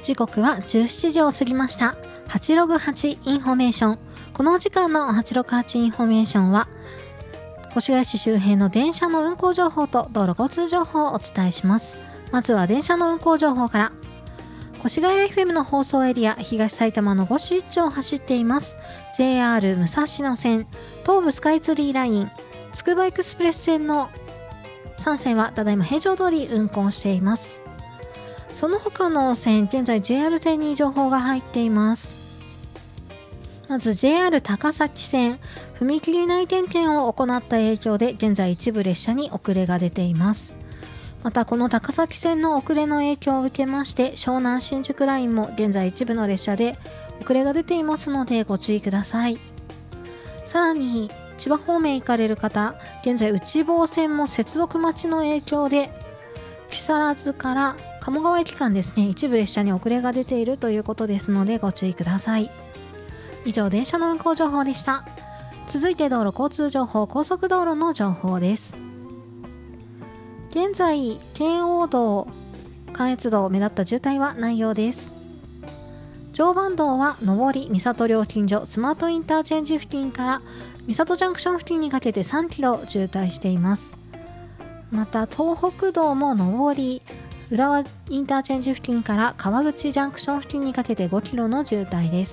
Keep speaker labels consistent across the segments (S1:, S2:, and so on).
S1: 時刻は17時を過ぎました。868インフォメーション。この時間の868インフォメーションは、越谷市周辺の電車の運行情報と道路交通情報をお伝えします。まずは電車の運行情報から。越谷 FM の放送エリア、東埼玉の5市1丁を走っています。JR 武蔵野線、東武スカイツリーライン、つくばエクスプレス線の3線はただいま平常通り運行しています。その他の線、現在 JR 線に情報が入っています。まず JR 高崎線、踏切内点検を行った影響で現在一部列車に遅れが出ています。またこの高崎線の遅れの影響を受けまして湘南新宿ラインも現在一部の列車で遅れが出ていますのでご注意ください。さらに千葉方面行かれる方、現在内房線も接続待ちの影響で木更津から鴨川駅間ですね、一部列車に遅れが出ているということですのでご注意ください。以上、電車の運行情報でした。続いて道路交通情報、高速道路の情報です。現在圏央道、関越道目立った渋滞はないようです。常磐道は上り三郷料金所スマートインターチェンジ付近から三郷ジャンクション付近にかけて3キロ渋滞しています。また東北道も上り浦和インターチェンジ付近から川口ジャンクション付近にかけて5キロの渋滞です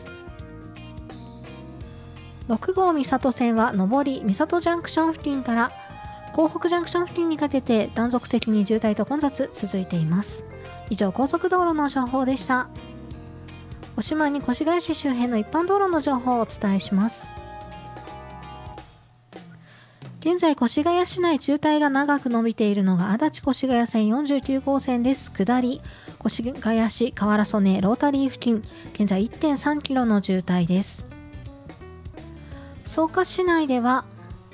S1: 。6号三郷線は上り三郷ジャンクション付近から港北ジャンクション付近にかけて断続的に渋滞と混雑続いています。以上、高速道路の情報でした。おしまいに越谷市周辺の一般道路の情報をお伝えします。現在越谷市内渋滞が長く伸びているのが足立越谷線49号線です。下り越谷市河原曽根ロータリー付近、現在 1.3 キロの渋滞です。草加市内では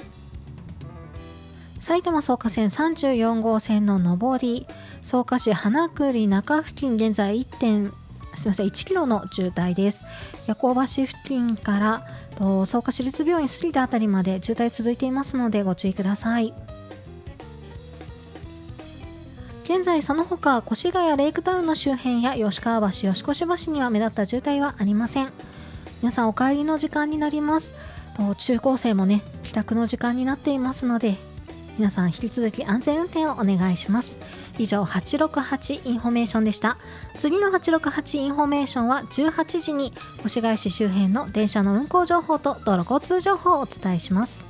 S1: 埼玉草加線34号線の上り草加市花栗中付近、現在1キロの渋滞です。夜行橋付近から草加市立病院杉田あたりまで渋滞続いていますのでご注意ください。現在その他越谷レイクタウンの周辺や吉川橋吉越橋には目立った渋滞はありません。皆さんお帰りの時間になります。中高生もね帰宅の時間になっていますので皆さん引き続き安全運転をお願いします。以上、868インフォメーションでした。次の868インフォメーションは18時に越谷市周辺の電車の運行情報と道路交通情報をお伝えします。